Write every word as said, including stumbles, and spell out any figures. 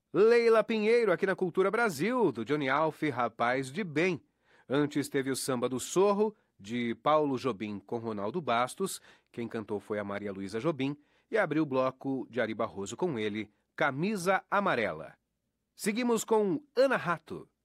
Leila Pinheiro, aqui na Cultura Brasil, do Johnny Alf, Rapaz de Bem. Antes teve o Samba do Sorro, de Paulo Jobim com Ronaldo Bastos. Quem cantou foi a Maria Luísa Jobim. E abriu o bloco de Ari Barroso com ele, Camisa Amarela. Seguimos com Ana Rato.